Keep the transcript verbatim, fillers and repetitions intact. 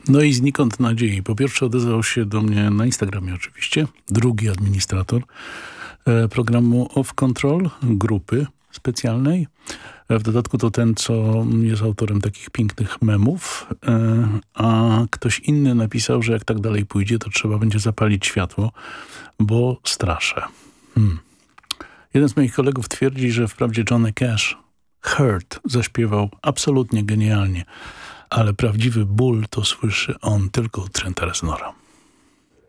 No i znikąd nadziei. Po pierwsze odezwał się do mnie na Instagramie oczywiście, drugi administrator e, programu Off Control, grupy specjalnej. W dodatku to ten, co jest autorem takich pięknych memów, e, a ktoś inny napisał, że jak tak dalej pójdzie, to trzeba będzie zapalić światło, bo straszę. Hmm. Jeden z moich kolegów twierdzi, że wprawdzie Johnny Cash Hurt zaśpiewał absolutnie genialnie, ale prawdziwy ból to słyszy on tylko u Trenta Reznora.